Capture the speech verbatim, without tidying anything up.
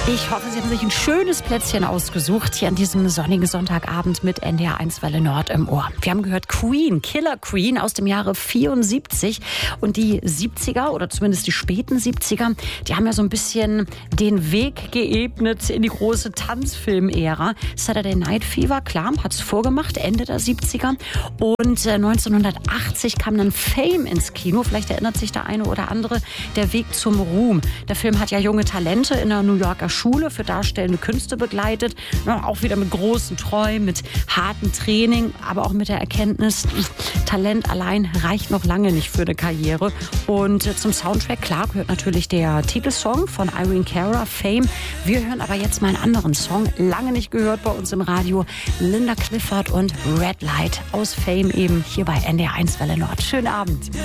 Ich hoffe, Sie haben sich ein schönes Plätzchen ausgesucht hier an diesem sonnigen Sonntagabend mit N D R eins Welle Nord im Ohr. Wir haben gehört Queen, Killer Queen aus dem Jahre vierundsiebzig. Und die siebziger oder zumindest die späten siebziger, die haben ja so ein bisschen den Weg geebnet in die große Tanzfilm-Ära. Saturday Night Fever, klar, hat es vorgemacht, Ende der siebziger. Und äh, neunzehnhundertachtzig kam dann Fame ins Kino. Vielleicht erinnert sich der eine oder andere, der Weg zum Ruhm. Der Film hat ja junge Talente in der New Yorker Schule für darstellende Künste begleitet. Ja, auch wieder mit großen Träumen, mit hartem Training, aber auch mit der Erkenntnis, Talent allein reicht noch lange nicht für eine Karriere. Und äh, zum Soundtrack, klar, gehört natürlich der Titelsong von Irene Cara, Fame. Wir hören aber jetzt mal einen anderen Song, lange nicht gehört bei uns im Radio. Linda Clifford und Red Light aus Fame eben hier bei N D R eins Welle Nord. Schönen Abend.